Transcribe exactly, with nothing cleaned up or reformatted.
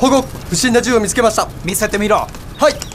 保護、不審な銃を見つけました。 見せてみろ。 はい。